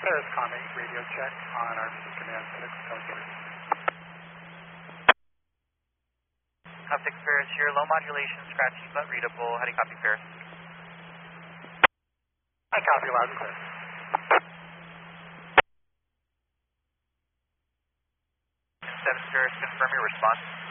Paris Com 8 radio check on our command 6 Code Cop 6 Paris here, low modulation, scratchy but readable. How do you copy Paris? I copy loud and clear. 7 Paris, confirm your response.